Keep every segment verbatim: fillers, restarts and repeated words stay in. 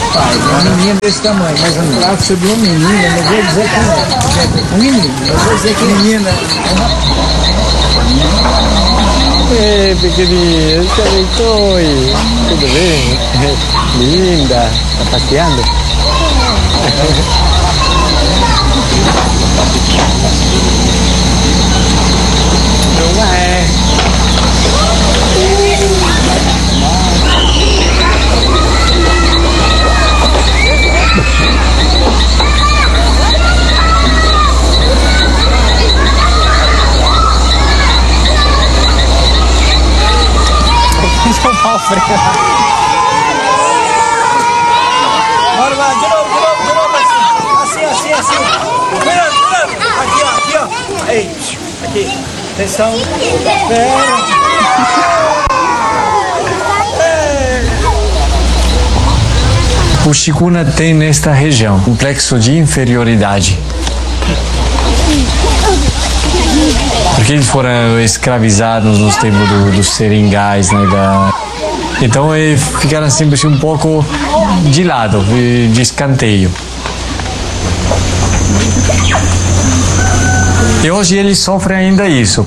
pai, um menino desse tamanho, mas um prato sobre um menino, eu não vou dizer que é um menino, eu vou dizer que menina. Ei, pequenininha, também foi. Tudo bem? Linda, tá passeando? Não é. Bora lá, de novo, de novo, de novo, assim, assim, assim, assim. Cuidado, cuidado. Aqui, ó, aqui, ó. Ei, aqui. Atenção. Pera. O Chikuna tem nesta região um complexo de inferioridade. Porque eles foram escravizados nos tempos do, dos seringais, né? Da... Então eles ficaram sempre assim, um pouco de lado, de escanteio. E hoje eles sofrem ainda isso.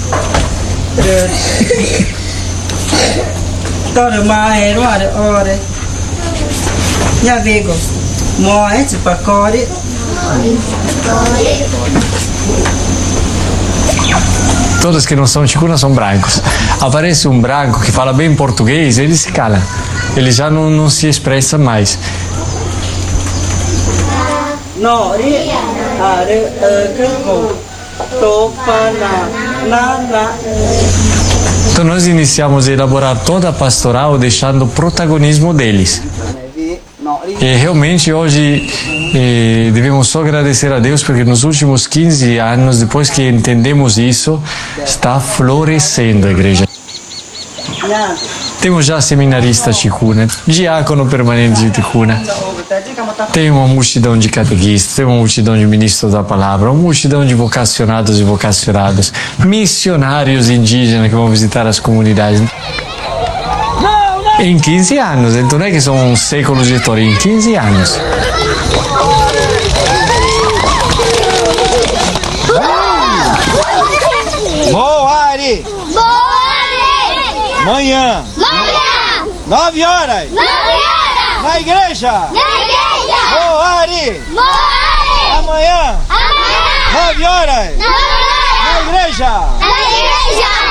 Já vego, morre, se pacore. Todos que não são Chikuna são brancos. Aparece um branco que fala bem português, ele se cala. Ele já não, não se expressa mais. Então nós iniciamos a elaborar toda a pastoral deixando o protagonismo deles. E realmente hoje eh, devemos só agradecer a Deus porque nos últimos quinze anos, depois que entendemos isso, está florescendo a igreja. Temos já seminarista Chikuna, diácono permanente de Chikuna, tem uma multidão de catequistas, tem uma multidão de ministros da palavra, uma multidão de vocacionados e vocacionadas, missionários indígenas que vão visitar as comunidades. Em quinze anos, então não é que são séculos de história, em quinze anos. Moari! Moari! Manhã! Manhã! Nove horas! Nove horas! Na igreja! Na igreja! Moari! Moari! Amanhã! Amanhã! Nove horas! Nove horas! Na igreja! Na igreja!